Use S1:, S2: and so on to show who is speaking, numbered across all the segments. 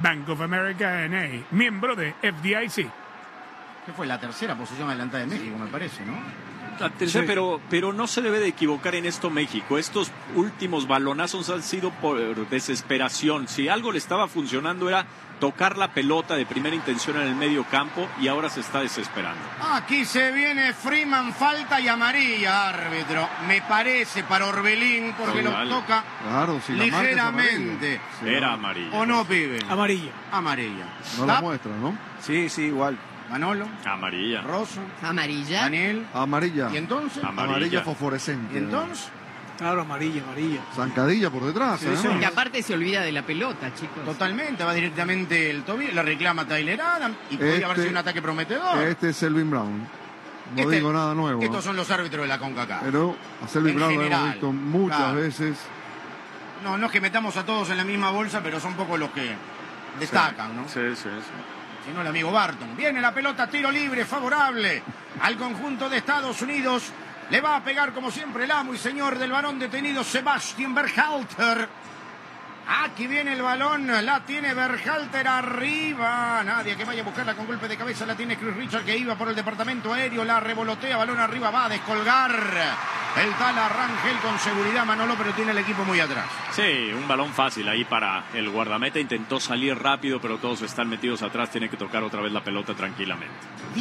S1: Bank of America N.A., miembro de FDIC.
S2: Que fue la tercera posición adelantada de México, me parece, ¿no?
S3: Atención, pero no se debe de equivocar en esto México. Estos últimos balonazos han sido por desesperación. Si algo le estaba funcionando era tocar la pelota de primera intención en el medio campo y ahora se está desesperando.
S2: Aquí se viene Freeman, falta y amarilla, árbitro. Me parece para Orbelín porque lo toca ligeramente.
S3: Era amarilla.
S2: ¿O no, pibe?
S4: Amarilla.
S2: Amarilla.
S5: No la muestra, ¿no?
S4: Sí, igual.
S2: Manolo.
S3: Amarilla.
S2: Rosso.
S6: Amarilla.
S2: Daniel.
S5: Amarilla.
S2: ¿Y entonces?
S5: Amarilla fosforescente.
S2: ¿Y entonces?
S4: Claro, amarilla.
S5: Zancadilla por detrás.
S4: Sí,
S6: Y aparte se olvida de la pelota, chicos.
S2: Totalmente, va directamente el tobillo, la reclama Tyler Adams y podría haber sido un ataque prometedor.
S5: Este es Selvin Brown. No digo nada nuevo.
S2: Estos son los árbitros de la CONCACAF.
S5: Pero a Selvin Brown lo hemos visto muchas
S2: claro.
S5: veces.
S2: No es que metamos a todos en la misma bolsa, pero son pocos los que destacan, ¿no?
S3: Sí.
S2: Si no, el amigo Barton. Viene la pelota, tiro libre, favorable al conjunto de Estados Unidos. Le va a pegar, como siempre, el amo y señor del varón detenido, Sebastian Berhalter. Aquí viene el balón, la tiene Berhalter arriba. Nadie que vaya a buscarla con golpe de cabeza, la tiene Chris Richard, que iba por el departamento aéreo, la revolotea, balón arriba, va a descolgar. El tal Rangel con seguridad, Manolo, pero tiene el equipo muy atrás.
S3: Sí, un balón fácil ahí para el guardameta. Intentó salir rápido, pero todos están metidos atrás. Tiene que tocar otra vez la pelota tranquilamente.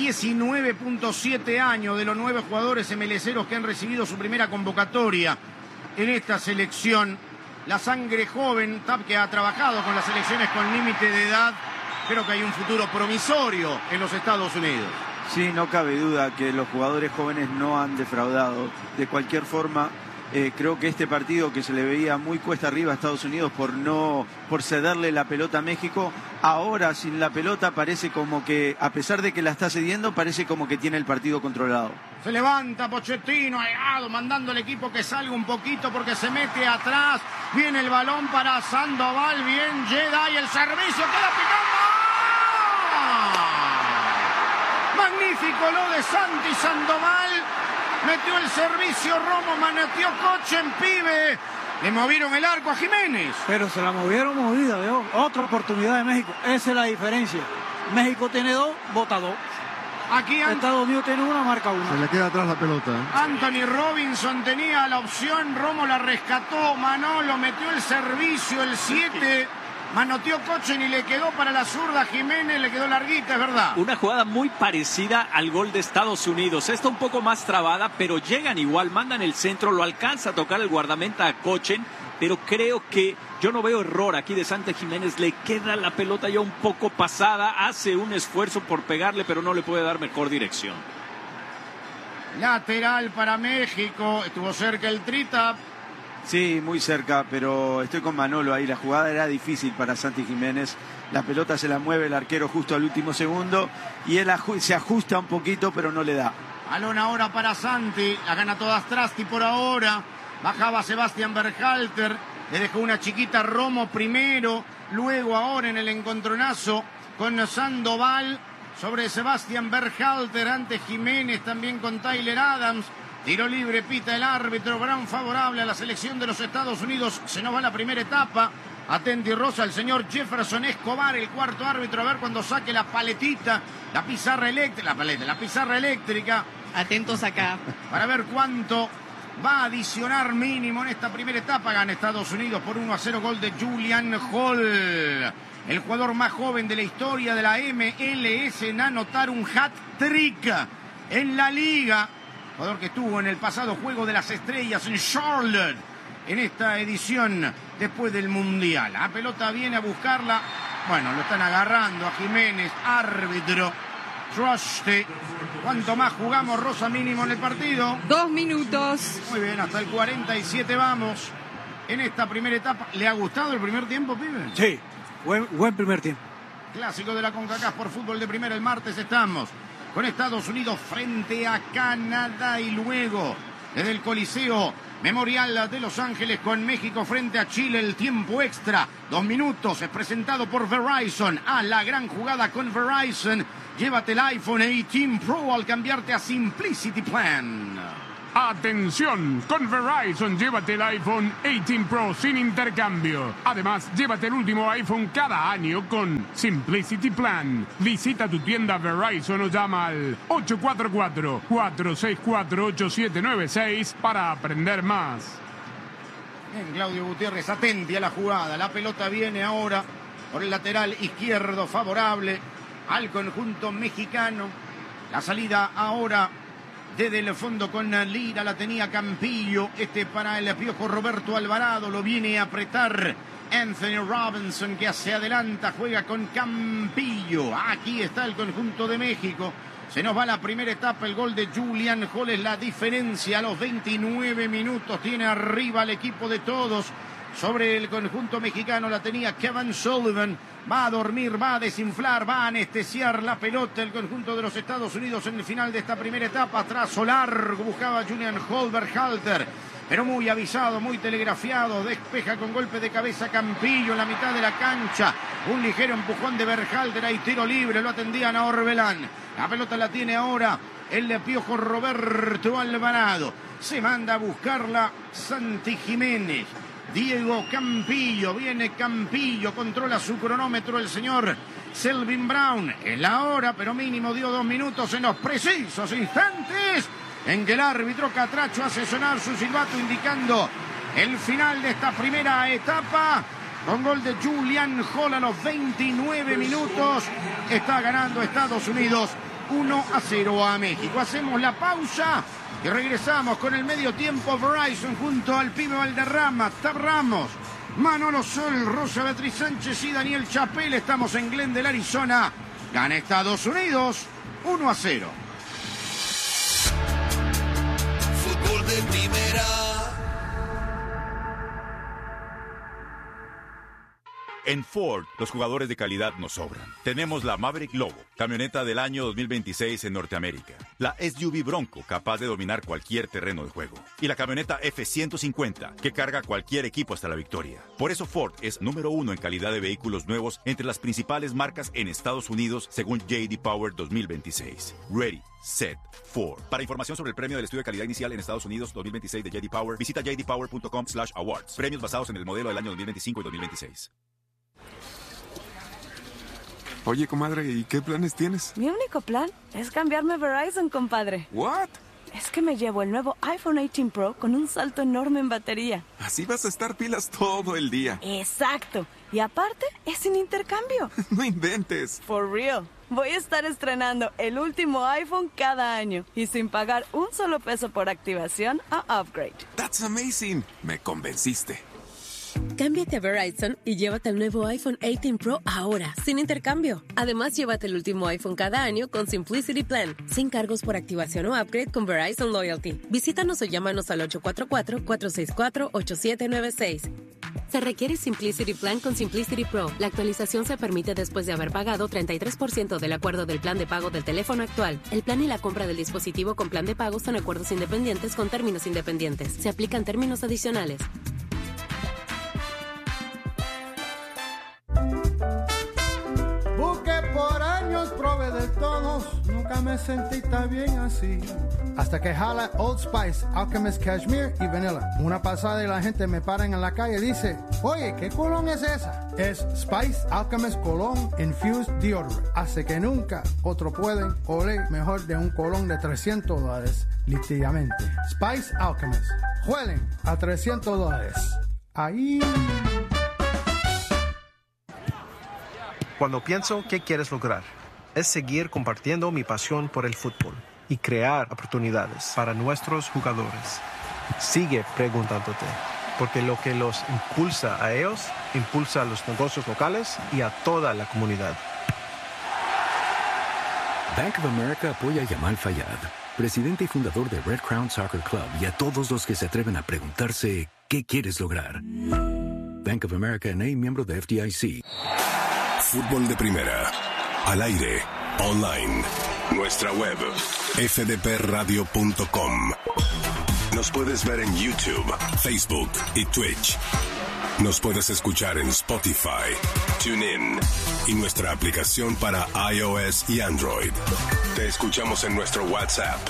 S2: 19.7 años de los 9 jugadores MLCeros que han recibido su primera convocatoria en esta selección. La sangre joven, TAP, que ha trabajado con las selecciones con límite de edad. Creo que hay un futuro promisorio en los Estados Unidos.
S4: Sí, no cabe duda que los jugadores jóvenes no han defraudado. De cualquier forma, creo que este partido que se le veía muy cuesta arriba a Estados Unidos por cederle la pelota a México, ahora sin la pelota parece como que, a pesar de que la está cediendo, parece como que tiene el partido controlado.
S2: Se levanta Pochettino, mandando al equipo que salga un poquito porque se mete atrás. Viene el balón para Sandoval, bien Jedi, el servicio queda picando. Magnífico lo de Santi Sandoval. Metió el servicio Romo, manoteó Cochen, pibe. Le movieron el arco a Jiménez.
S4: Pero se la movida, veo. Otra oportunidad de México. Esa es la diferencia. México tiene 2, vota 2.
S2: Aquí
S4: Estados Unidos tiene 1, marca 1.
S5: Se le queda atrás la pelota.
S2: Anthony Robinson tenía la opción, Romo la rescató, Manolo metió el servicio, el 7. Manoteó Cochen y le quedó para la zurda Jiménez, le quedó larguita, es verdad.
S3: Una jugada muy parecida al gol de Estados Unidos. Esta un poco más trabada, pero llegan igual, mandan el centro, lo alcanza a tocar el guardameta a Cochen, pero creo que yo no veo error aquí de Santi Jiménez. Le queda la pelota ya un poco pasada, hace un esfuerzo por pegarle, pero no le puede dar mejor dirección.
S2: Lateral para México, estuvo cerca el Trita.
S4: Sí, muy cerca, pero estoy con Manolo ahí. La jugada era difícil para Santi Jiménez. La pelota se la mueve el arquero justo al último segundo y él se ajusta un poquito, pero no le da.
S2: Balón ahora para Santi, la gana todas Trasti por ahora. Bajaba Sebastian Berhalter, le dejó una chiquita Romo primero, luego ahora en el encontronazo con Sandoval sobre Sebastian Berhalter ante Jiménez, también con Tyler Adams. Tiro libre, pita el árbitro, Brown favorable a la selección de los Estados Unidos. Se nos va la primera etapa. Atenti Rosa, el señor Jefferson Escobar, el cuarto árbitro, a ver cuando saque la paletita, la pizarra eléctrica, la pizarra eléctrica.
S6: Atentos acá.
S2: Para ver cuánto va a adicionar mínimo en esta primera etapa. Gana Estados Unidos por 1-0, gol de Julian Hall. El jugador más joven de la historia de la MLS en anotar un hat-trick en la liga. Jugador que estuvo en el pasado Juego de las Estrellas en Charlotte, en esta edición después del Mundial. La pelota viene a buscarla. Bueno, lo están agarrando a Jiménez, árbitro. Trusty. ¿Cuánto más jugamos, Rosa, mínimo en el partido?
S6: 2 minutos.
S2: Muy bien, hasta el 47 vamos. En esta primera etapa, ¿le ha gustado el primer tiempo, pibe?
S4: Sí, buen primer tiempo.
S2: Clásico de la CONCACAF por fútbol de primera. El martes estamos con Estados Unidos frente a Canadá y luego desde el Coliseo Memorial de Los Ángeles con México frente a Chile. El tiempo extra, 2 minutos, es presentado por Verizon. La gran jugada con Verizon. Llévate el iPhone 18 Pro al cambiarte a Simplicity Plan.
S1: ¡Atención! Con Verizon llévate el iPhone 18 Pro sin intercambio. Además, llévate el último iPhone cada año con Simplicity Plan. Visita tu tienda Verizon o llama al 844-464-8796 para aprender más.
S2: Bien, Claudio Gutiérrez, atenti a la jugada. La pelota viene ahora por el lateral izquierdo favorable al conjunto mexicano. La salida ahora desde el fondo con Lira, la tenía Campillo. Para el Piojo Roberto Alvarado, lo viene a apretar Anthony Robinson, que se adelanta, juega con Campillo. Aquí está el conjunto de México. Se nos va la primera etapa, el gol de Julian Hall es la diferencia. A los 29 minutos tiene arriba el equipo de todos. Sobre el conjunto mexicano la tenía Kevin Sullivan. Va a dormir, va a desinflar, va a anestesiar la pelota el conjunto de los Estados Unidos en el final de esta primera etapa. Trazo largo, buscaba Julian Hall, Berhalter, pero muy avisado, muy telegrafiado. Despeja con golpe de cabeza Campillo en la mitad de la cancha. Un ligero empujón de Berhalter, hay tiro libre, lo atendían a Orbelán. La pelota la tiene ahora el Piojo Roberto Alvarado. Se manda a buscarla Santi Jiménez. Diego Campillo, viene Campillo, controla su cronómetro el señor Selvin Brown. Es la hora, pero mínimo dio 2 minutos en los precisos instantes en que el árbitro Catracho hace sonar su silbato indicando el final de esta primera etapa. Con gol de Julian Hall a los 29 minutos. Está ganando Estados Unidos 1-0 a México. Hacemos la pausa y regresamos con el medio tiempo. Verizon junto al pibe Valderrama, Tab Ramos, Manolo Sol, Rosa Beatriz Sánchez y Daniel Chapel. Estamos en Glendale, Arizona. Gana Estados Unidos 1-0.
S7: Fútbol de primera.
S8: En Ford, los jugadores de calidad nos sobran. Tenemos la Maverick Lobo, camioneta del año 2026 en Norteamérica. La SUV Bronco, capaz de dominar cualquier terreno de juego. Y la camioneta F-150, que carga cualquier equipo hasta la victoria. Por eso Ford es número 1 en calidad de vehículos nuevos entre las principales marcas en Estados Unidos, según J.D. Power 2026. Ready, Set, Ford. Para información sobre el premio del estudio de calidad inicial en Estados Unidos 2026 de J.D. Power, visita jdpower.com/awards. Premios basados en el modelo del año 2025 y 2026.
S9: Oye, comadre, ¿y qué planes tienes?
S10: Mi único plan es cambiarme a Verizon, compadre.
S9: ¿What?
S10: Es que me llevo el nuevo iPhone 18 Pro con un salto enorme en batería.
S9: Así vas a estar pilas todo el día.
S10: Exacto. Y aparte, es sin intercambio.
S9: No inventes.
S10: For real. Voy a estar estrenando el último iPhone cada año y sin pagar un solo peso por activación o upgrade.
S9: That's amazing. Me convenciste.
S11: Cámbiate a Verizon y llévate el nuevo iPhone 18 Pro ahora, sin intercambio. Además, llévate el último iPhone cada año con Simplicity Plan, sin cargos por activación o upgrade con Verizon Loyalty. Visítanos o llámanos al 844-464-8796. Se requiere Simplicity Plan con Simplicity Pro. La actualización se permite después de haber pagado 33% del acuerdo del plan de pago del teléfono actual. El plan y la compra del dispositivo con plan de pago son acuerdos independientes con términos independientes. Se aplican términos adicionales.
S12: Busqué por años, probé de todos, nunca me sentí tan bien así. Hasta que jala Old Spice, Alchemist Cashmere y Vanilla. Una pasada y la gente me para en la calle y dice, oye, ¿qué cologne es esa? Es Spice Alchemist Cologne Infused Deodorant. Hace que nunca otro pueden oler mejor de un cologne de $300, literalmente. Spice Alchemist. Huelen a $300. Ahí...
S13: Cuando pienso qué quieres lograr, es seguir compartiendo mi pasión por el fútbol y crear oportunidades para nuestros jugadores. Sigue preguntándote, porque lo que los impulsa a ellos, impulsa a los negocios locales y a toda la comunidad.
S14: Bank of America apoya a Yamal Fayad, presidente y fundador de Red Crown Soccer Club, y a todos los que se atreven a preguntarse ¿qué quieres lograr? Bank of America N.A., miembro de FDIC.
S7: Fútbol de primera, al aire, online, nuestra web, fdpradio.com. Nos puedes ver en YouTube, Facebook y Twitch. Nos puedes escuchar en Spotify, TuneIn y nuestra aplicación para iOS y Android. Te escuchamos en nuestro WhatsApp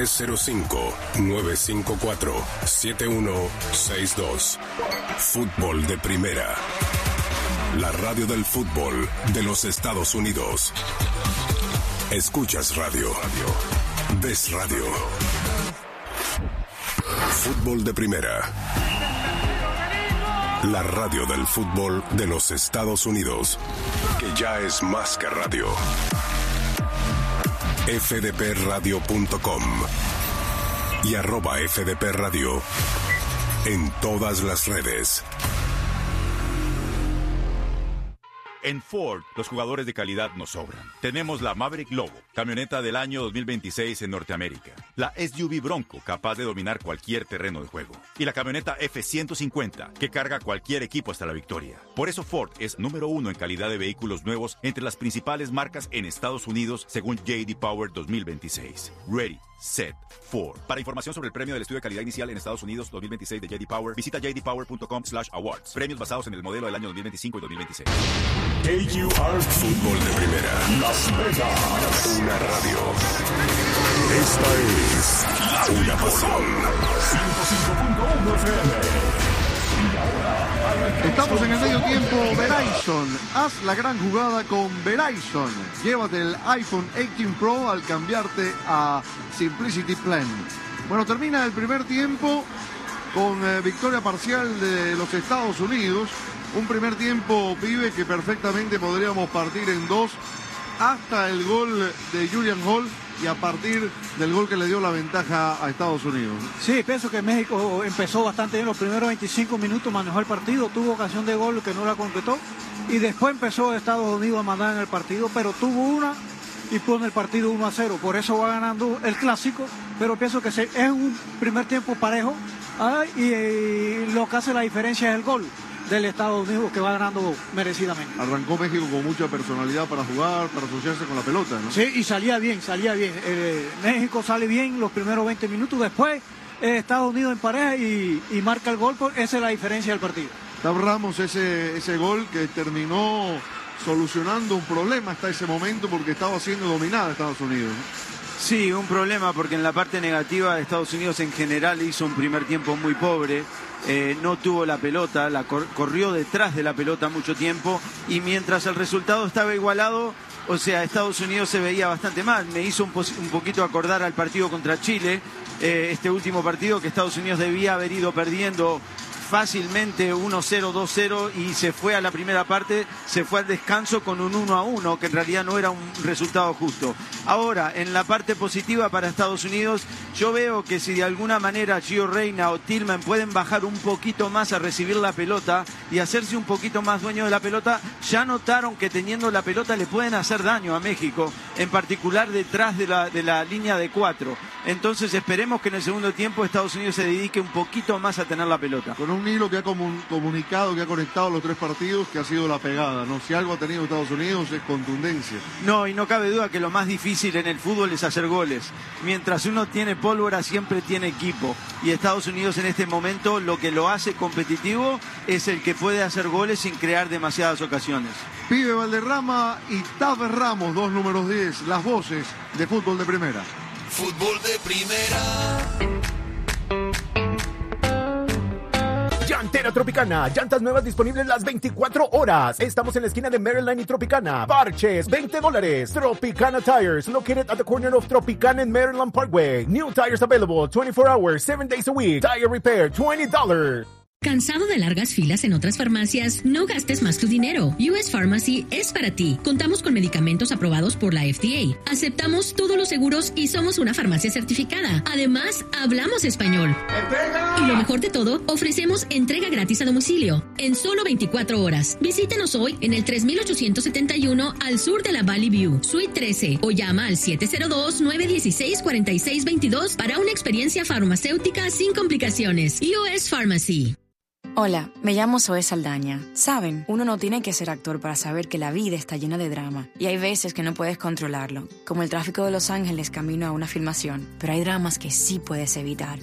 S7: 305-954-7162. Fútbol de Primera. La radio del fútbol de los Estados Unidos. Escuchas radio. Ves radio. Fútbol de Primera. La radio del fútbol de los Estados Unidos, que ya es más que radio. fdpradio.com y @fdpradio en todas las redes.
S8: En Ford, los jugadores de calidad nos sobran. Tenemos la Maverick Lobo, camioneta del año 2026 en Norteamérica. La SUV Bronco, capaz de dominar cualquier terreno de juego. Y la camioneta F-150, que carga cualquier equipo hasta la victoria. Por eso Ford es número 1 en calidad de vehículos nuevos entre las principales marcas en Estados Unidos, según J.D. Power 2026. Ready, set, Ford. Para información sobre el premio del estudio de calidad inicial en Estados Unidos 2026 de J.D. Power, visita jdpower.com/awards. Premios basados en el modelo del año 2025 y 2026.
S7: KUR Fútbol de Primera. Las Vegas. Una radio. Esta es una pasión.
S5: 105.1 FM. Estamos en el medio tiempo. Verizon, haz la gran jugada con Verizon. Llévate el iPhone 18 Pro al cambiarte a Simplicity Plan. Bueno, termina el primer tiempo con victoria parcial de los Estados Unidos. Un primer tiempo, pibe, que perfectamente podríamos partir en dos hasta el gol de Julian Hall y a partir del gol que le dio la ventaja a Estados Unidos.
S15: Sí, pienso que México empezó bastante bien. Los primeros 25 minutos manejó el partido, tuvo ocasión de gol que no la concretó y después empezó Estados Unidos a mandar en el partido, pero tuvo una y pone el partido 1-0. Por eso va ganando el clásico, pero pienso que es un primer tiempo parejo y lo que hace la diferencia es el gol del Estados Unidos, que va ganando merecidamente.
S5: Arrancó México con mucha personalidad para jugar, para asociarse con la pelota, ¿no?
S15: Sí, y salía bien. México sale bien los primeros 20 minutos, después Estados Unidos en pareja y marca el gol, esa es la diferencia del partido.
S5: Tab Ramos, ese gol que terminó solucionando un problema hasta ese momento porque estaba siendo dominada Estados Unidos, ¿no?
S4: Sí, un problema porque en la parte negativa Estados Unidos en general hizo un primer tiempo muy pobre. No tuvo la pelota, corrió detrás de la pelota mucho tiempo y mientras el resultado estaba igualado, o sea, Estados Unidos se veía bastante mal. Me hizo un poquito acordar al partido contra Chile, este último partido que Estados Unidos debía haber ido perdiendo fácilmente 1-0, 2-0 y se fue a la primera parte, se fue al descanso con un 1-1, que en realidad no era un resultado justo. Ahora, en la parte positiva para Estados Unidos, yo veo que si de alguna manera Gio Reyna o Tillman pueden bajar un poquito más a recibir la pelota y hacerse un poquito más dueño de la pelota, ya notaron que teniendo la pelota le pueden hacer daño a México, en particular detrás de la línea de 4. Entonces esperemos que en el segundo tiempo Estados Unidos se dedique un poquito más a tener la pelota.
S5: Con un hilo que ha comunicado, que ha conectado los tres partidos, que ha sido la pegada, ¿no? Si algo ha tenido Estados Unidos es contundencia.
S4: No, y no cabe duda que lo más difícil en el fútbol es hacer goles. Mientras uno tiene pólvora, siempre tiene equipo. Y Estados Unidos en este momento lo que lo hace competitivo es el que puede hacer goles sin crear demasiadas ocasiones.
S5: Pibe Valderrama y Tab Ramos, dos números 10, las voces de Fútbol de Primera.
S16: Fútbol de Primera.
S17: Llantera Tropicana, llantas nuevas disponibles las 24 horas. Estamos en la esquina de Maryland y Tropicana. Parches, $20. Tropicana Tires, located at the corner of Tropicana and Maryland Parkway. New tires available 24 hours, 7 days a week. Tire repair, $20.
S18: ¿Cansado de largas filas en otras farmacias? No gastes más tu dinero. US Pharmacy es para ti. Contamos con medicamentos aprobados por la FDA. Aceptamos todos los seguros y somos una farmacia certificada. Además, hablamos español. ¡Entrega! Y lo mejor de todo, ofrecemos entrega gratis a domicilio en solo 24 horas. Visítenos hoy en el 3871 al sur de la Valley View, Suite 13, o llama al 702-916-4622 para una experiencia farmacéutica sin complicaciones. US Pharmacy.
S19: Hola, me llamo Zoe Saldaña. Saben, uno no tiene que ser actor para saber que la vida está llena de drama. Y hay veces que no puedes controlarlo, como el tráfico de Los Ángeles camino a una filmación. Pero hay dramas que sí puedes evitar.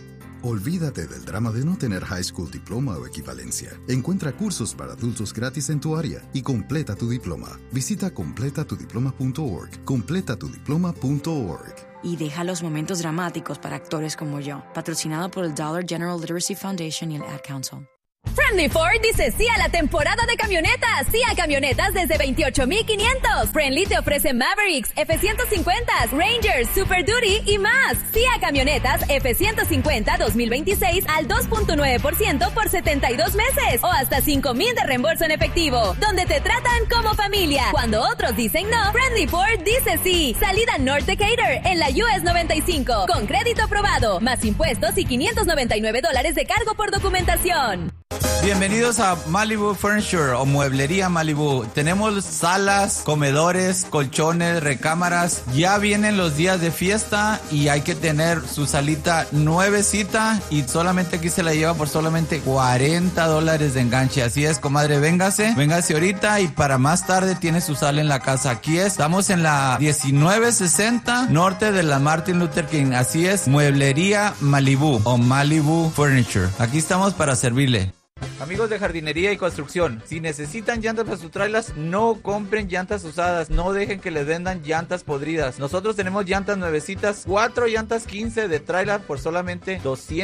S20: Olvídate del drama de no tener high school diploma o equivalencia. Encuentra cursos para adultos gratis en tu área y completa tu diploma. Visita completatudiploma.org. Completatudiploma.org.
S19: Y deja los momentos dramáticos para actores como yo. Patrocinado por el Dollar General Literacy Foundation y el Ad Council.
S21: Friendly Ford dice sí a la temporada de camionetas. Sí a camionetas desde $28,500. Friendly te ofrece Mavericks, F-150, Rangers, Super Duty y más. Sí a camionetas F-150 2026 al 2.9% por 72 meses o hasta $5,000 de reembolso en efectivo. Donde te tratan como familia. Cuando otros dicen no, Friendly Ford dice sí. Salida North Decatur en la US 95 con crédito aprobado, más impuestos y $599 de cargo por documentación.
S22: Bienvenidos a Malibu Furniture o Mueblería Malibu. Tenemos salas, comedores, colchones, recámaras. Ya vienen los días de fiesta y hay que tener su salita nuevecita y solamente aquí se la lleva por solamente $40 de enganche. Así es, comadre, véngase ahorita y para más tarde tiene su sala en la casa. Aquí estamos en la 1960 norte de la Martin Luther King. Así es, Mueblería Malibu o Malibu Furniture. Aquí estamos para servirle. Amigos de jardinería y construcción, si necesitan llantas para sus trailers, no compren llantas usadas, no dejen que les vendan llantas podridas. Nosotros tenemos llantas nuevecitas, 4 llantas 15 de trailer por solamente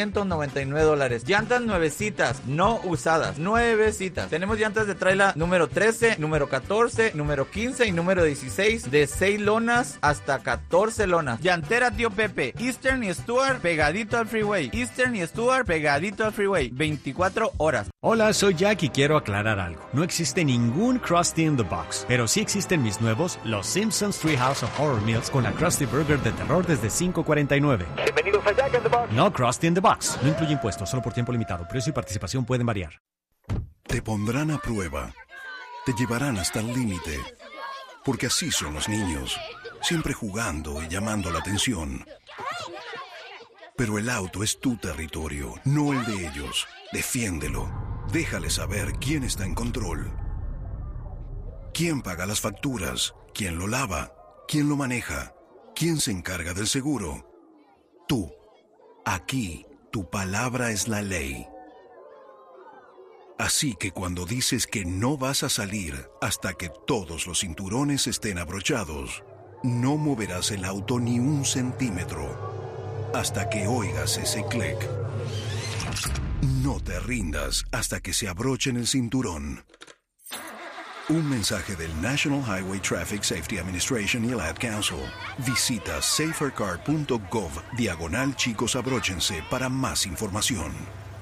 S22: $299. Llantas nuevecitas, no usadas, nuevecitas. Tenemos llantas de trailer número 13, número 14, número 15 y número 16, de 6 lonas hasta 14 lonas. Llantera Tío Pepe, Eastern y Stuart pegadito al freeway. Eastern y Stuart pegadito al freeway, 24 horas.
S23: Hola, soy Jack y quiero aclarar algo. No existe ningún Krusty in the Box, pero sí existen mis nuevos Los Simpsons Treehouse of Horror Meals con la Krusty Burger de terror desde $5.49.
S24: Bienvenidos a Jack in the Box.
S23: No Krusty in the Box. No incluye impuestos, solo por tiempo limitado. Precio y participación pueden variar.
S7: Te pondrán a prueba. Te llevarán hasta el límite. Porque así son los niños, siempre jugando y llamando la atención. Pero el auto es tu territorio, no el de ellos. Defiéndelo. Déjale saber quién está en control. ¿Quién paga las facturas? ¿Quién lo lava? ¿Quién lo maneja? ¿Quién se encarga del seguro? Tú. Aquí, tu palabra es la ley. Así que cuando dices que no vas a salir hasta que todos los cinturones estén abrochados, no moverás el auto ni un centímetro hasta que oigas ese clic. No te rindas hasta que se abrochen el cinturón. Un mensaje del National Highway Traffic Safety Administration y el Ad Council. Visita safercar.gov/chicos abróchense para más información.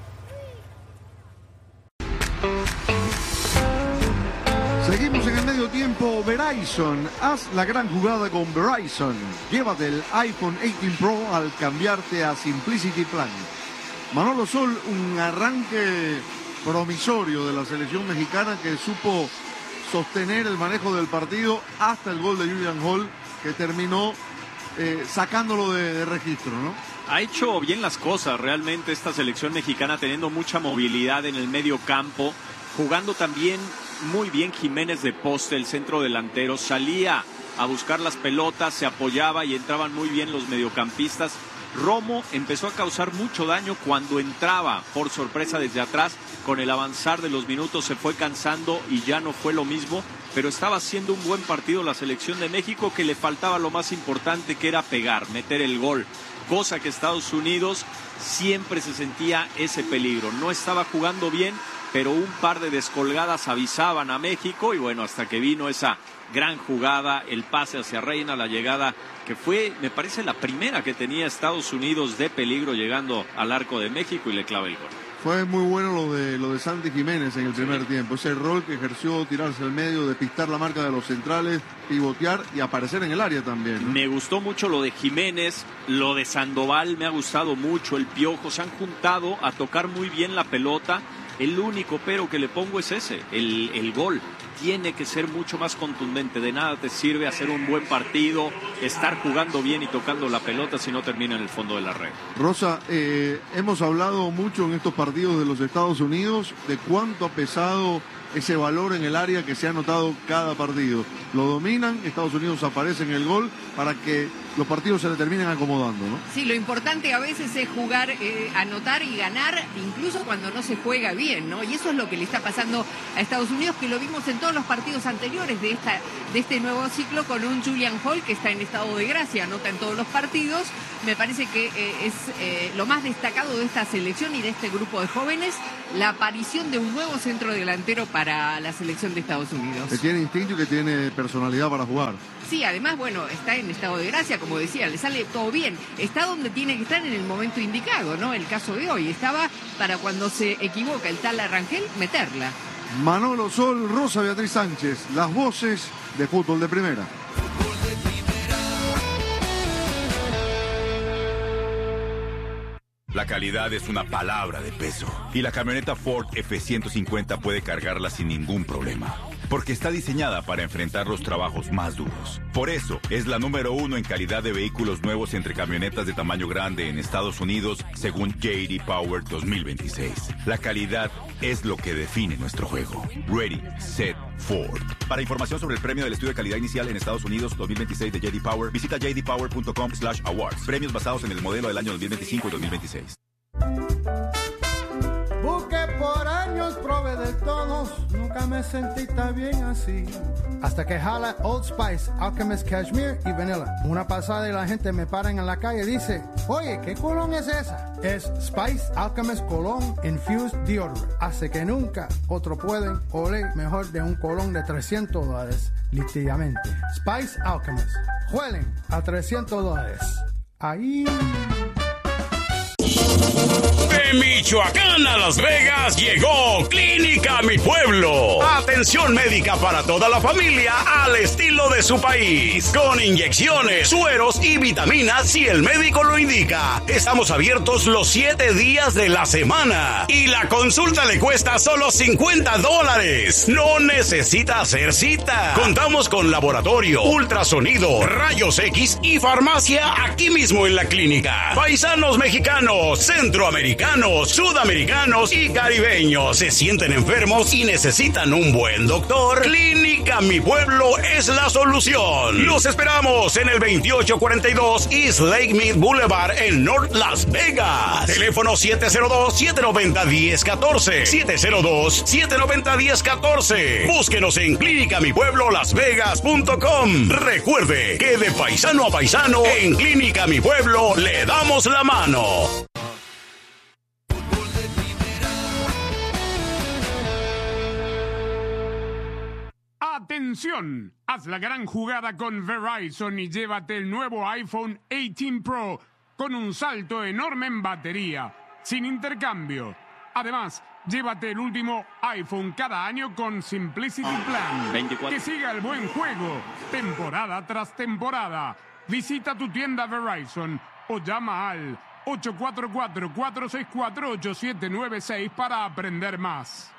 S5: Seguimos en el medio tiempo. Verizon, haz la gran jugada con Verizon. Llévate el iPhone 18 Pro al cambiarte a Simplicity Plan. Manolo Sol, un arranque promisorio de la selección mexicana que supo sostener el manejo del partido hasta el gol de Julian Hall, que terminó sacándolo de registro, ¿no?
S3: Ha hecho bien las cosas realmente esta selección mexicana, teniendo mucha movilidad en el medio campo, jugando también muy bien Jiménez de poste, el centro delantero, salía a buscar las pelotas, se apoyaba y entraban muy bien los mediocampistas. Romo empezó a causar mucho daño cuando entraba por sorpresa desde atrás. Con el avanzar de los minutos se fue cansando y ya no fue lo mismo, pero estaba haciendo un buen partido la selección de México, que le faltaba lo más importante, que era pegar, meter el gol, cosa que Estados Unidos siempre se sentía ese peligro. No estaba jugando bien, pero un par de descolgadas avisaban a México y bueno, hasta que vino esa gran jugada, el pase hacia Reina, la llegada que fue, me parece, la primera que tenía Estados Unidos de peligro llegando al arco de México y le clava el gol.
S5: Fue muy bueno lo de Santi Jiménez en el primer tiempo, ese rol que ejerció, tirarse al medio, despistar la marca de los centrales, pivotear y aparecer en el área también, ¿no?
S3: Me gustó mucho lo de Jiménez, lo de Sandoval me ha gustado mucho, el Piojo, se han juntado a tocar muy bien la pelota. El único pero que le pongo es ese, el gol. Tiene que ser mucho más contundente. De nada te sirve hacer un buen partido, estar jugando bien y tocando la pelota si no termina en el fondo de la red.
S5: Rosa, hemos hablado mucho en estos partidos de los Estados Unidos de cuánto ha pesado ese valor en el área que se ha notado cada partido. Lo dominan, Estados Unidos aparece en el gol para que los partidos se le terminen acomodando, ¿no?
S1: Sí, lo importante a veces es jugar, anotar y ganar, incluso cuando no se juega bien, ¿no? Y eso es lo que le está pasando a Estados Unidos, que lo vimos en todos los partidos anteriores de este nuevo ciclo, con un Julian Hall que está en estado de gracia, anota en todos los partidos. Me parece que es lo más destacado de esta selección y de este grupo de jóvenes, la aparición de un nuevo centro delantero para la selección de Estados Unidos.
S5: Que tiene instinto y que tiene personalidad para jugar.
S1: Sí, además, bueno, está en estado de gracia, como decía, le sale todo bien. Está donde tiene que estar en el momento indicado, ¿no? El caso de hoy estaba para cuando se equivoca el tal Rangel, meterla.
S5: Manolo Sol, Rosa Beatriz Sánchez, las voces de Fútbol de Primera.
S8: La calidad es una palabra de peso. Y la camioneta Ford F-150 puede cargarla sin ningún problema. Porque está diseñada para enfrentar los trabajos más duros. Por eso, es la número 1 en calidad de vehículos nuevos entre camionetas de tamaño grande en Estados Unidos, según J.D. Power 2026. La calidad es lo que define nuestro juego. Ready, Set, Ford. Para información sobre el premio del estudio de calidad inicial en Estados Unidos 2026 de J.D. Power, visita jdpower.com/awards. Premios basados en el modelo del año 2025 y 2026.
S12: Busqué por años, probé de todos, nunca me sentí tan bien así. Hasta que jala Old Spice, Alchemist Cashmere y Vanilla. Una pasada y la gente me para en la calle y dice, oye, ¿qué colón es esa? Es Spice Alchemist Cologne Infused Deodorant. Hace que nunca otro pueden oler mejor de un colón de $300, literalmente. Spice Alchemist. Huelen a $300. Ahí...
S2: De Michoacán a Las Vegas llegó Clínica Mi Pueblo. Atención médica para toda la familia al estilo de su país. Con inyecciones, sueros y vitaminas si el médico lo indica. Estamos abiertos los 7 días de la semana. Y la consulta le cuesta solo $50. No necesita hacer cita. Contamos con laboratorio, ultrasonido, rayos X y farmacia aquí mismo en la clínica. Paisanos mexicanos, centroamericanos, sudamericanos y caribeños se sienten enfermos y necesitan un buen doctor. Clínica Mi Pueblo es la solución. Los esperamos en el 2842 East Lake Mead Boulevard en North Las Vegas. Teléfono 702-790-1014. 702-790-1014. Búsquenos en clínicamipueblolasvegas.com. Recuerde que de paisano a paisano, en Clínica Mi Pueblo le damos la mano.
S6: ¡Atención! Haz la gran jugada con Verizon y llévate el nuevo iPhone 18 Pro con un salto enorme en batería, sin intercambio. Además, llévate el último iPhone cada año con Simplicity Plan.
S3: 24.
S6: Que siga el buen juego, temporada tras temporada. Visita tu tienda Verizon o llama al 844-464-8796 para aprender más.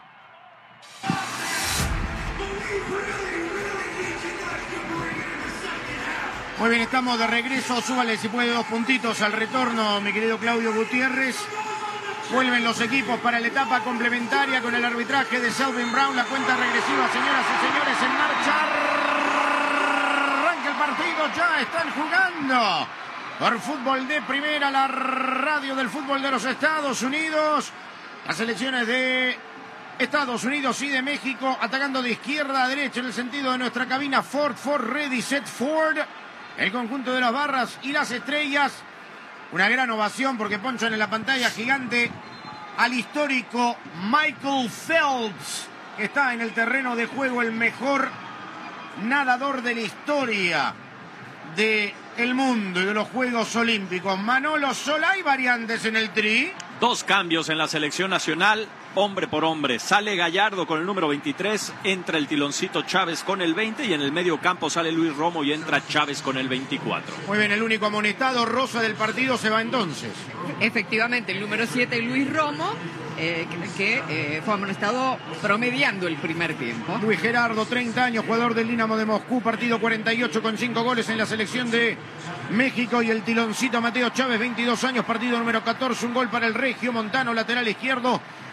S24: Muy bien, estamos de regreso. Súbale si puede 2 puntitos al retorno, mi querido Claudio Gutiérrez. Vuelven los equipos para la etapa complementaria con el arbitraje de Selvin Brown. La cuenta regresiva, señoras y señores, en marcha. Arranca el partido, ya están jugando por Fútbol de Primera, la radio del fútbol de los Estados Unidos. Las selecciones de Estados Unidos y de México atacando de izquierda a derecha en el sentido de nuestra cabina. Ford, ready, set, Ford. El conjunto de las barras y las estrellas. Una gran ovación porque ponchan en la pantalla gigante al histórico Michael Phelps, que está en el terreno de juego, el mejor nadador de la historia del mundo y de los Juegos Olímpicos. Manolo Sol, ¿hay variantes en el tri?
S3: 2 cambios en la selección nacional, hombre por hombre. Sale Gallardo con el número 23, entra el Tiloncito Chávez con el 20 y en el medio campo sale Luis Romo y entra Chávez con el 24.
S24: Muy bien, el único amonestado rosa del partido se va entonces.
S1: Efectivamente, el número 7, Luis Romo, que fue amonestado promediando el primer tiempo.
S24: Luis Gerardo, 30 años, jugador del Dinamo de Moscú, partido 48 con 5 goles en la selección de México. Y el Tiloncito Mateo Chávez, 22 años, partido número 14, un gol para el Regio Montano, lateral izquierdo.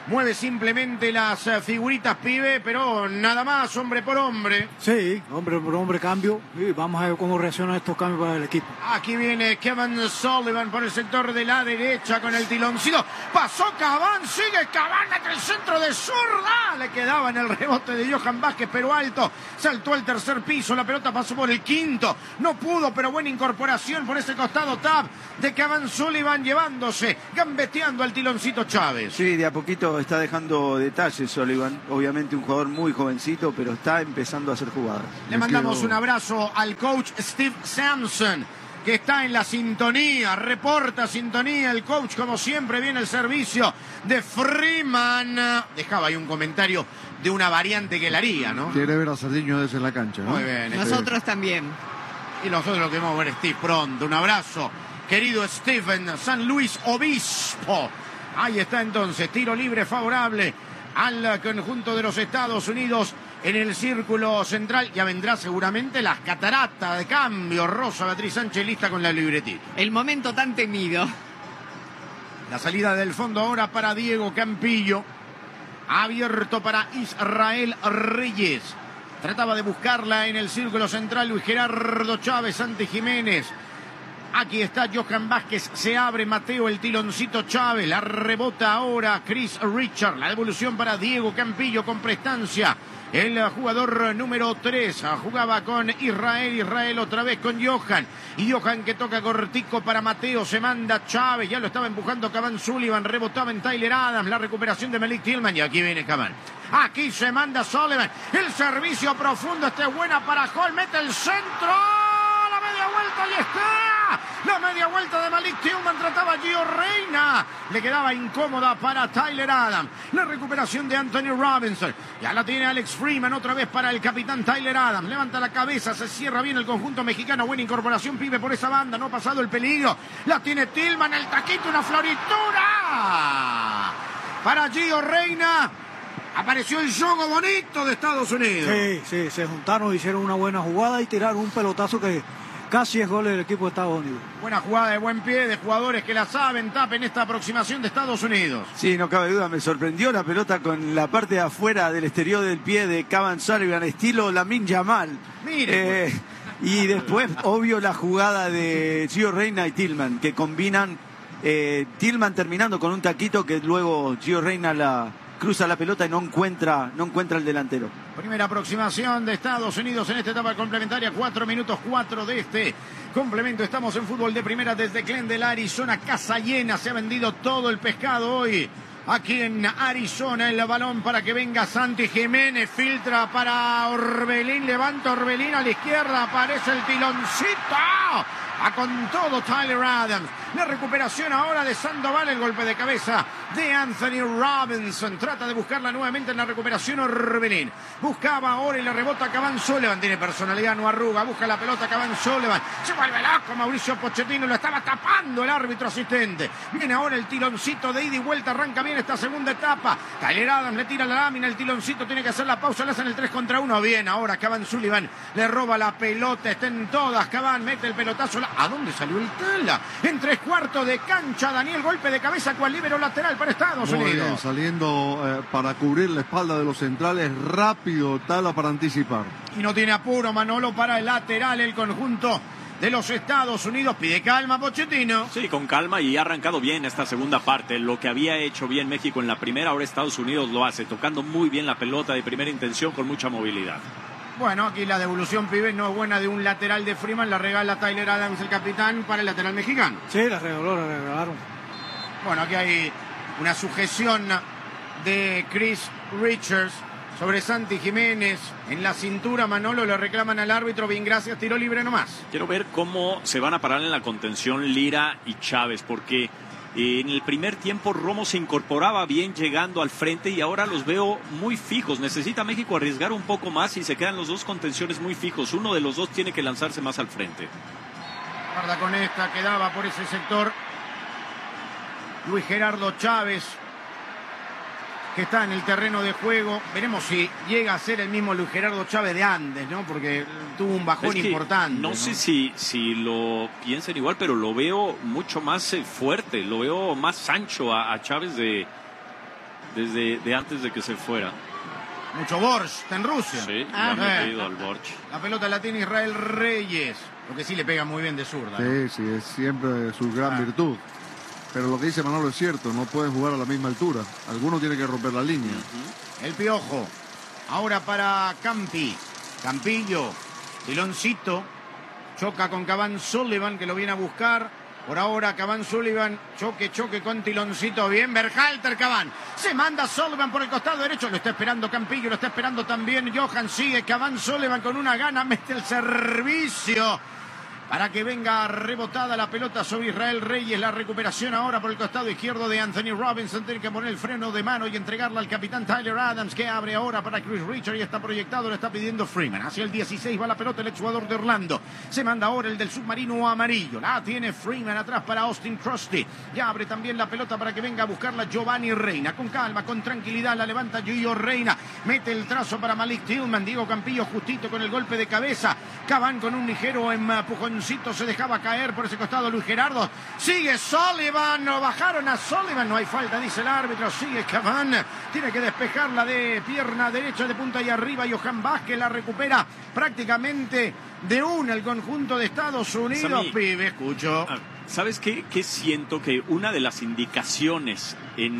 S24: Mueve simplemente las figuritas, pibe, pero nada más, hombre por hombre.
S15: Sí, hombre por hombre cambio. Y vamos a ver cómo reaccionan estos cambios para el equipo.
S24: Aquí viene Kevin Sullivan por el sector de la derecha con el tiloncito. Pasó Cavani, sigue Cavani entre el centro de zurda. Le quedaba en el rebote de Johan Vázquez, pero alto. Saltó al tercer piso, la pelota pasó por el quinto. No pudo, pero buena incorporación por ese costado tap de Kevin Sullivan, llevándose, gambeteando al tiloncito Chávez.
S4: Sí, de a poquito está dejando detalles Sullivan. Obviamente un jugador muy jovencito, pero está empezando a hacer jugadas.
S24: Le mandamos un abrazo al coach Steve Sampson, que está en la sintonía, reporta sintonía. El coach, como siempre, viene el servicio de Freeman. Dejaba ahí un comentario de una variante que él haría, ¿no?
S5: Quiere ver a Sardiño desde la cancha, ¿no?
S24: Muy bien.
S1: Nosotros también.
S24: Y nosotros lo queremos ver, Steve, pronto. Un abrazo, querido Stephen, San Luis Obispo. Ahí está entonces, tiro libre favorable al conjunto de los Estados Unidos en el círculo central. Ya vendrá seguramente las cataratas de cambio. Rosa Beatriz Sánchez lista con la libretita.
S1: El momento tan temido.
S24: La salida del fondo ahora para Diego Campillo. Abierto para Israel Reyes. Trataba de buscarla en el círculo central Luis Gerardo Chávez, Santi Jiménez. Aquí está Johan Vázquez, se abre Mateo el tiloncito Chávez, la rebota ahora Chris Richard, la devolución para Diego Campillo con prestancia. El jugador número 3 jugaba con Israel otra vez con Johan. Y Johan que toca cortico para Mateo, se manda Chávez, ya lo estaba empujando Kevin Sullivan, rebotaba en Tyler Adams, la recuperación de Malik Tillman y aquí viene Kevin. Aquí se manda Sullivan, el servicio profundo, esta es buena para Hall, mete el centro, la media vuelta y está. La media vuelta de Malik Tillman, trataba a Gio Reyna. Le quedaba incómoda para Tyler Adams. La recuperación de Anthony Robinson. Ya la tiene Alex Freeman otra vez para el capitán Tyler Adams. Levanta la cabeza, se cierra bien el conjunto mexicano. Buena incorporación, pibe, por esa banda. No ha pasado el peligro. La tiene Tillman, el taquito, una floritura. Para Gio Reyna. Apareció el juego bonito de Estados Unidos.
S15: Sí, se juntaron, hicieron una buena jugada y tiraron un pelotazo que casi es gol del equipo de Estados Unidos.
S24: Buena jugada de buen pie de jugadores que la saben, tapen esta aproximación de Estados Unidos.
S4: Sí, no cabe duda, me sorprendió la pelota con la parte de afuera del exterior del pie de Kevin Sullivan, estilo Lamine Yamal.
S24: Mire.
S4: Y después, obvio, la jugada de Gio Reyna y Tillman, que combinan, Tillman terminando con un taquito que luego Gio Reyna la cruza la pelota y no encuentra el delantero.
S24: Primera aproximación de Estados Unidos en esta etapa complementaria, 4 minutos 4 de este complemento. Estamos en fútbol de primera desde Glendale, Arizona, casa llena, se ha vendido todo el pescado hoy. Aquí en Arizona, el balón para que venga Santi Jiménez, filtra para Orbelín, levanta Orbelín a la izquierda, aparece el tiloncito. Va con todo Tyler Adams. La recuperación ahora de Sandoval, el golpe de cabeza de Anthony Robinson. Trata de buscarla nuevamente en la recuperación Orbelín. Buscaba ahora y le rebota Kevin Sullivan. Tiene personalidad, no arruga. Busca la pelota Kevin Sullivan. Se vuelve loco Mauricio Pochettino. Lo estaba tapando el árbitro asistente. Viene ahora el tiloncito de ida y vuelta. Arranca bien esta segunda etapa. Tyler Adams le tira la lámina. El tiloncito tiene que hacer la pausa. Le hacen el 3 contra 1. Bien, ahora Kevin Sullivan le roba la pelota. Está en todas. Kevin mete el pelotazo. ¿A dónde salió el tela? En 3/4 de cancha, Daniel, golpe de cabeza cual líbero lateral para Estados Unidos.
S5: Bien, saliendo para cubrir la espalda de los centrales, rápido Tala para anticipar.
S24: Y no tiene apuro Manolo para el lateral, el conjunto de los Estados Unidos. Pide calma Pochettino.
S3: Sí, con calma y ha arrancado bien esta segunda parte. Lo que había hecho bien México en la primera, ahora Estados Unidos lo hace, tocando muy bien la pelota de primera intención con mucha movilidad.
S24: Bueno, aquí la devolución, pibe, no es buena de un lateral de Freeman, la regala Tyler Adams, el capitán, para el lateral mexicano.
S15: Sí, la regalaron.
S24: Bueno, aquí hay una sujeción de Chris Richards sobre Santi Jiménez. En la cintura, Manolo, le reclaman al árbitro, bien, gracias, tiro libre nomás.
S3: Quiero ver cómo se van a parar en la contención Lira y Chávez, porque en el primer tiempo Romo se incorporaba bien llegando al frente y ahora los veo muy fijos. Necesita México arriesgar un poco más y se quedan los dos contenciones muy fijos. Uno de los dos tiene que lanzarse más al frente.
S24: Guarda con esta, quedaba por ese sector Luis Gerardo Chávez, que está en el terreno de juego. Veremos si llega a ser el mismo Luis Gerardo Chávez de antes, ¿no? Porque tuvo un bajón importante.
S3: No sé si lo piensan igual, pero lo veo mucho más fuerte, lo veo más ancho a Chávez de desde antes de que se fuera.
S24: Mucho Borsch, está en Rusia.
S3: Sí, le ha metido al Borsch.
S24: La pelota la tiene Israel Reyes. Lo que sí le pega muy bien de zurda.
S5: Sí, sí, es siempre su gran virtud. Pero lo que dice Manolo es cierto, no pueden jugar a la misma altura. Alguno tiene que romper la línea.
S24: El Piojo. Ahora para Campi. Campillo. Tiloncito. Choca con Cavani Sullivan, que lo viene a buscar. Por ahora Cavani Sullivan, choque con Tiloncito, bien, Berhalter, Cavani, se manda Sullivan por el costado derecho, lo está esperando Campillo, lo está esperando también Johan, sigue Cavani Sullivan con una gana, mete el servicio para que venga rebotada la pelota sobre Israel Reyes, la recuperación ahora por el costado izquierdo de Anthony Robinson, tiene que poner el freno de mano y entregarla al capitán Tyler Adams, que abre ahora para Chris Richard y está proyectado, lo está pidiendo Freeman, hacia el 16 va la pelota el exjugador de Orlando, se manda ahora el del submarino amarillo, la tiene Freeman atrás para Austin Crosby, ya abre también la pelota para que venga a buscarla Giovanni Reina, con calma, con tranquilidad, la levanta Gio Reina, mete el trazo para Malik Tillman, Diego Campillo justito con el golpe de cabeza, Cavani con un ligero empujón, se dejaba caer por ese costado Luis Gerardo, sigue Sullivan, no bajaron a Sullivan, no hay falta, dice el árbitro, sigue Cavani, tiene que despejarla de pierna derecha de punta y arriba, Johan Vázquez la recupera prácticamente de una el conjunto de Estados Unidos.
S3: Sammy,
S24: pibe, escucho.
S3: ¿Sabes qué siento? Que una de las indicaciones en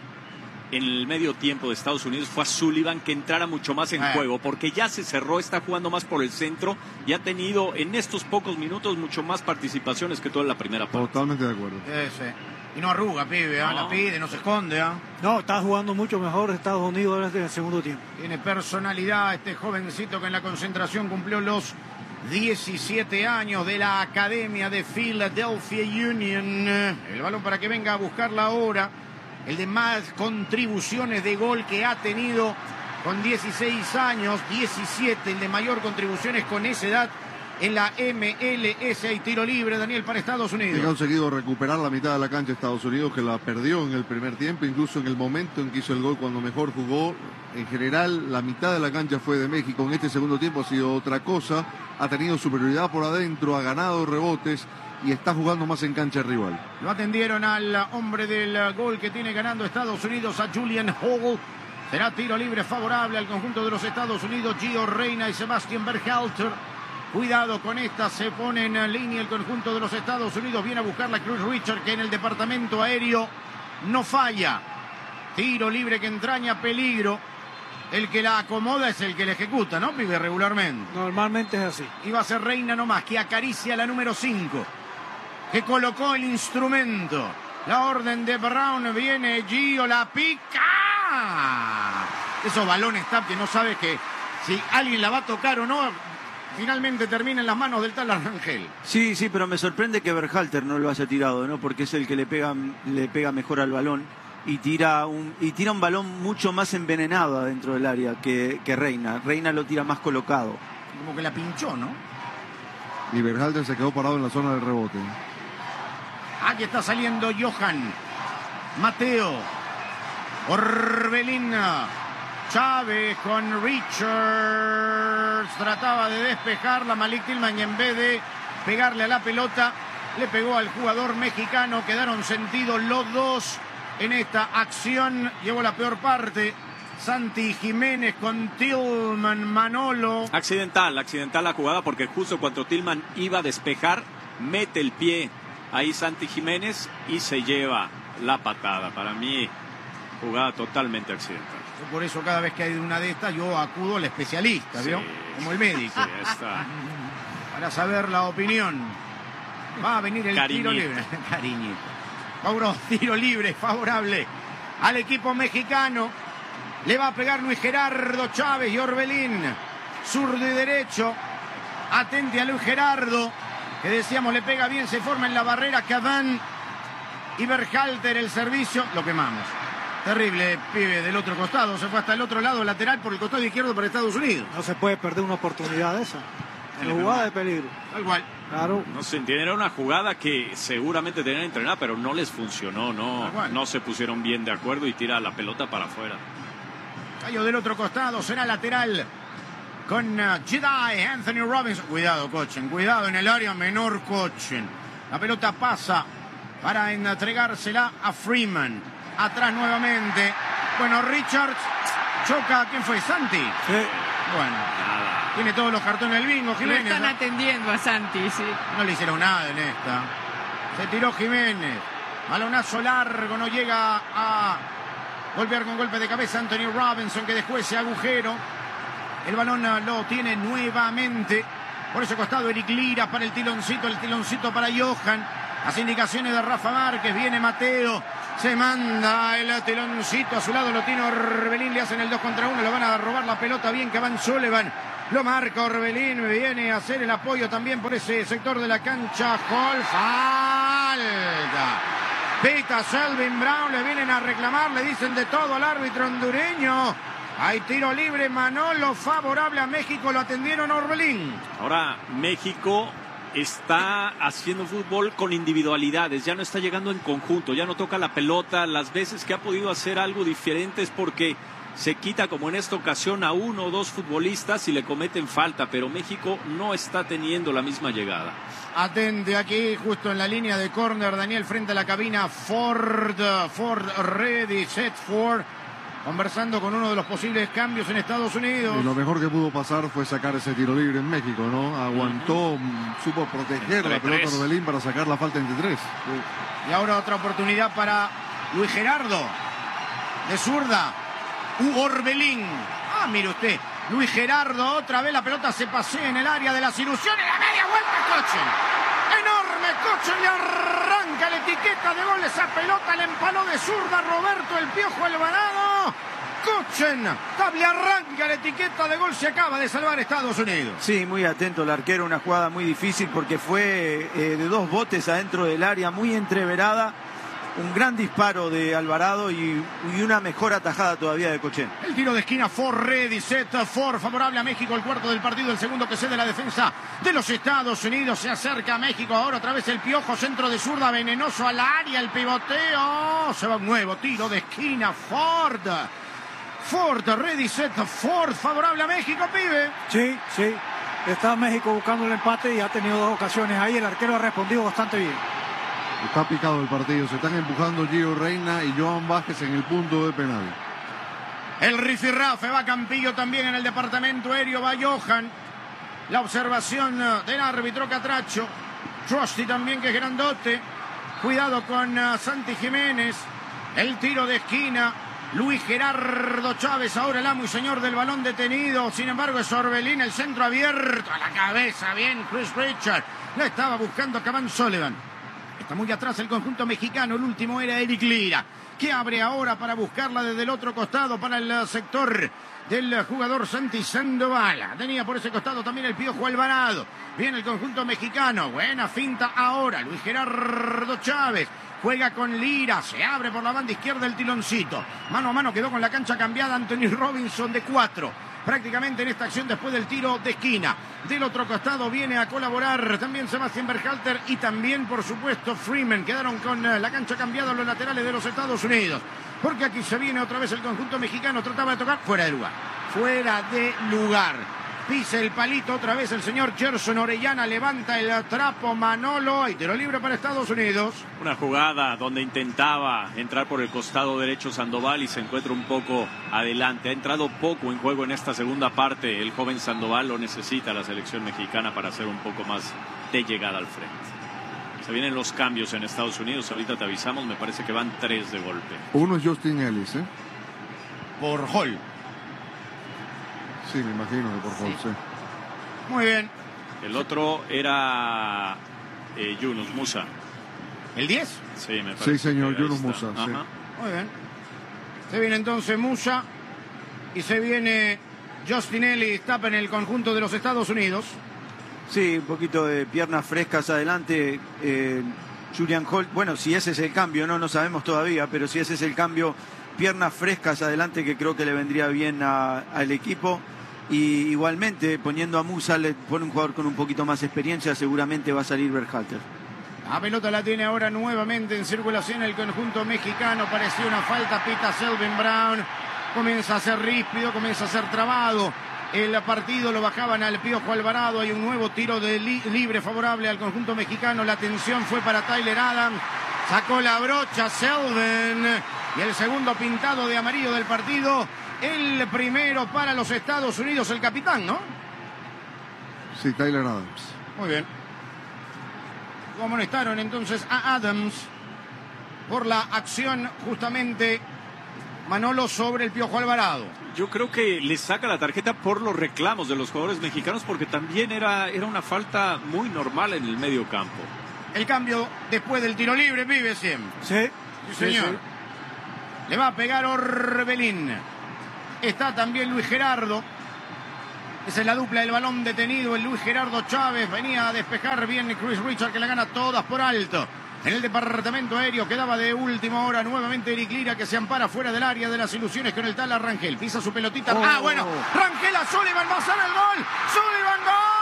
S3: el medio tiempo de Estados Unidos fue a Sullivan que entrara mucho más en juego, porque ya se cerró, está jugando más por el centro y ha tenido en estos pocos minutos mucho más participaciones que toda la primera parte.
S5: Totalmente de acuerdo.
S24: Y no arruga, pibe, no. La pide, no se esconde.
S15: No, está jugando mucho mejor Estados Unidos en el segundo tiempo.
S24: Tiene personalidad este jovencito que en la concentración cumplió los 17 años de la Academia de Philadelphia Union. El balón para que venga a buscarla ahora. El de más contribuciones de gol que ha tenido con 16 años, 17, el de mayor contribuciones con esa edad en la MLS y tiro libre, Daniel, para Estados Unidos.
S5: Ha conseguido recuperar la mitad de la cancha de Estados Unidos, que la perdió en el primer tiempo, incluso en el momento en que hizo el gol cuando mejor jugó. En general, la mitad de la cancha fue de México. En este segundo tiempo ha sido otra cosa. Ha tenido superioridad por adentro, ha ganado rebotes y está jugando más en cancha rival.
S24: Lo atendieron al hombre del gol que tiene ganando Estados Unidos, a Julian Hall. Será tiro libre favorable al conjunto de los Estados Unidos, Gio Reina y Sebastián Berhalter. Cuidado con esta, se pone en línea el conjunto de los Estados Unidos. Viene a buscarla Chris Richard, que en el departamento aéreo no falla. Tiro libre que entraña peligro. El que la acomoda es el que la ejecuta, ¿no, pibe? Regularmente.
S15: Normalmente es así.
S24: Y va a ser Reina nomás, que acaricia la número 5. Que colocó el instrumento. La orden de Brown, viene Gio, la pica. Esos balones tap que no sabes que si alguien la va a tocar o no, finalmente termina en las manos del tal Arrangel.
S4: Sí, pero me sorprende que Berhalter no lo haya tirado, ¿no? Porque es el que le pega mejor al balón y tira un balón mucho más envenenado adentro del área que Reina. Reina lo tira más colocado.
S24: Como que la pinchó, ¿no?
S5: Y Berhalter se quedó parado en la zona del rebote.
S24: Aquí está saliendo Johan, Mateo, Orbelín, Chávez con Richards. Trataba de despejarla Malik Tillman y en vez de pegarle a la pelota, le pegó al jugador mexicano. Quedaron sentidos los dos en esta acción. Llevó la peor parte Santi Jiménez con Tillman, Manolo.
S3: Accidental la jugada, porque justo cuando Tillman iba a despejar, mete el pie ahí Santi Jiménez y se lleva la patada. Para mí, jugada totalmente accidental.
S24: Por eso cada vez que hay una de estas yo acudo al especialista, ¿vio? Como el médico.
S3: Sí, está.
S24: Para saber la opinión. Va a venir el tiro libre. Cariñito. Mauro, tiro libre favorable al equipo mexicano. Le va a pegar Luis Gerardo Chávez y Orbelín. Zurdo y derecho. Atente a Luis Gerardo, que decíamos le pega bien, se forma en la barrera Cavani y Berhalter, el servicio, lo quemamos. Terrible, pibe, del otro costado, se fue hasta el otro lado lateral por el costado izquierdo para Estados Unidos.
S15: No se puede perder una oportunidad de esa. Una jugada de peligro.
S24: Tal cual.
S15: Claro.
S3: No sé, era una jugada que seguramente tenían entrenada, pero no les funcionó, no se pusieron bien de acuerdo y tira la pelota para afuera.
S24: Cayó del otro costado, será lateral con Jedi, Anthony Robinson. Cuidado, Cochen, cuidado en el área menor, Cochen. La pelota pasa para entregársela a Freeman. Atrás nuevamente, Bueno, Richards choca. ¿Quién fue? ¿Santi?
S15: Sí.
S24: Bueno, tiene todos los cartones del bingo,
S1: Lo
S24: Jiménez.
S1: están atendiendo a Santi, sí.
S24: No le hicieron nada en esta. Se tiró Jiménez. Balonazo largo, no llega a golpear con golpe de cabeza Anthony Robinson, que dejó ese agujero. El balón lo tiene nuevamente. Por ese costado Eric Lira para el tiloncito para Johan. Las indicaciones de Rafa Márquez, viene Mateo. Se manda el tiloncito a su lado, lo tiene Orbelín, le hacen el 2 contra 1, le van a robar la pelota bien que Van Sullivan. Lo marca Orbelín, viene a hacer el apoyo también por ese sector de la cancha. Hall, falta. Pita Selvin Brown, le vienen a reclamar, le dicen de todo al árbitro hondureño. Hay tiro libre, Manolo, favorable a México, lo atendieron a Orbelín.
S3: Ahora México está haciendo fútbol con individualidades, ya no está llegando en conjunto, ya no toca la pelota. Las veces que ha podido hacer algo diferente es porque se quita, como en esta ocasión, a 1 o 2 futbolistas y le cometen falta, pero México no está teniendo la misma llegada.
S24: Atente aquí, justo en la línea de córner, Daniel frente a la cabina, Ford ready, set for, conversando con uno de los posibles cambios en Estados Unidos.
S5: Y lo mejor que pudo pasar fue sacar ese tiro libre en México, ¿no? Aguantó, supo proteger la pelota de Orbelín para sacar la falta entre 3.
S24: Y ahora otra oportunidad para Luis Gerardo, de zurda, Orbelín. Ah, mire usted, Luis Gerardo, otra vez la pelota se pasea en el área de las ilusiones, la media vuelta, Kochen. Enorme Kochen, le arranca la etiqueta de gol, esa pelota le empaló de zurda Roberto el Piojo Alvarado. Kochen, le arranca la etiqueta de gol, se acaba de salvar Estados Unidos.
S4: Sí, muy atento el arquero, una jugada muy difícil porque fue de 2 botes adentro del área, muy entreverada. Un gran disparo de Alvarado y una mejor atajada todavía de Kochen.
S24: El tiro de esquina, Ford ready, set for, favorable a México, el cuarto del partido, el segundo que cede la defensa de los Estados Unidos. Se acerca a México, ahora otra vez el Piojo, centro de zurda, venenoso al área, el pivoteo. Se va un nuevo tiro de esquina, Ford ready, set, Ford, favorable a México, pibe.
S15: Sí, sí. Está México buscando el empate y ha tenido 2 ocasiones ahí. El arquero ha respondido bastante bien.
S5: Está picado el partido, se están empujando Gio Reina y Joan Vázquez en el punto de penal.
S24: El rifirrafe va Campillo también en el departamento aéreo, va Johan. La observación del árbitro Catracho. Trusty también, que es grandote. Cuidado con Santi Jiménez. El tiro de esquina. Luis Gerardo Chávez, ahora el amo y señor del balón detenido. Sin embargo, es Orbelín, el centro abierto a la cabeza. Bien, Chris Richard. La estaba buscando a Van Sullivan. Está muy atrás el conjunto mexicano. El último era Eric Lira, que abre ahora para buscarla desde el otro costado para el sector del jugador Santi Sandoval. Tenía por ese costado también el Piojo Alvarado. Viene el conjunto mexicano. Buena finta ahora. Luis Gerardo Chávez juega con Lira. Se abre por la banda izquierda el tiloncito. Mano a mano quedó con la cancha cambiada Anthony Robinson de 4. Prácticamente en esta acción después del tiro de esquina. Del otro costado viene a colaborar también Sebastián Berhalter y también, por supuesto, Freeman. Quedaron con la cancha cambiada los laterales de los Estados Unidos. Porque aquí se viene otra vez el conjunto mexicano. Trataba de tocar fuera de lugar. Fuera de lugar. Pisa el palito otra vez el señor Gerson Orellana. Levanta el trapo Manolo. Y tiro libre para Estados Unidos.
S3: Una jugada donde intentaba entrar por el costado derecho Sandoval y se encuentra un poco adelante. Ha entrado poco en juego en esta segunda parte. El joven Sandoval lo necesita la selección mexicana para hacer un poco más de llegada al frente. Se vienen los cambios en Estados Unidos. Ahorita te avisamos. Me parece que van 3 de golpe.
S5: Uno es Justin Ellis, ¿eh?
S24: Por Hall.
S5: Sí, me imagino que por Hall, sí.
S24: Muy bien.
S3: El otro era Yunus Musa.
S24: ¿El 10?
S3: Sí, me parece.
S5: Sí, señor, Yunus Musa. Sí.
S24: Muy bien. Se viene entonces Musa y se viene Justin Ellis, tapa en el conjunto de los Estados Unidos.
S4: Sí, un poquito de piernas frescas adelante. Julian Holt, bueno, si ese es el cambio, no sabemos todavía, pero si ese es el cambio, piernas frescas adelante, que creo que le vendría bien al equipo. Y igualmente, poniendo a Musa, le pone un jugador con un poquito más de experiencia, seguramente va a salir Berhalter.
S24: La pelota la tiene ahora nuevamente en circulación el conjunto mexicano. Parecía una falta, pita Selvin Brown. Comienza a ser ríspido, comienza a ser trabado. El partido lo bajaban al Piojo Alvarado. Hay un nuevo tiro de libre favorable al conjunto mexicano. La atención fue para Tyler Adams. Sacó la brocha Selvin. Y el segundo pintado de amarillo del partido. El primero para los Estados Unidos, el capitán, ¿no?
S5: Sí, Tyler Adams.
S24: Muy bien. Lo amonestaron entonces a Adams por la acción justamente, Manolo, sobre el Piojo Alvarado.
S3: Yo creo que le saca la tarjeta por los reclamos de los jugadores mexicanos, porque también era una falta muy normal en el medio campo.
S24: El cambio después del tiro libre, vive siempre.
S15: Sí.
S24: Sí, señor. Sí. Le va a pegar Orbelín. Está también Luis Gerardo. Esa es la dupla del balón detenido. El Luis Gerardo Chávez venía a despejar bien Chris Richard, que la gana todas por alto. En el departamento aéreo quedaba de última hora nuevamente Eric Lira, que se ampara fuera del área de las ilusiones con el tal Rangel. Pisa su pelotita. Bueno, Rangel a Sullivan, va a ser el gol. Sullivan, gol.